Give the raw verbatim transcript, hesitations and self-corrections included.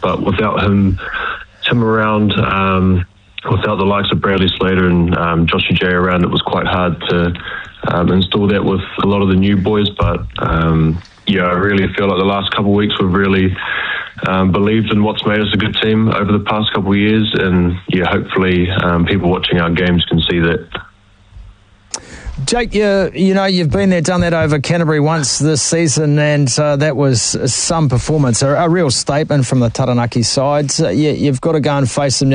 but without him, him around, um, without the likes of Bradley Slater and um, Joshy J around, it was quite hard to um, install that with a lot of the new boys. But um, yeah, I really feel like the last couple of weeks we've really um, believed in what's made us a good team over the past couple of years, and yeah, hopefully um, people watching our games can see that. Jake, you, you know, you've been there, done that over Canterbury once this season, and uh, that was some performance, a, a real statement from the Taranaki side. So, yeah, you've got to go and face them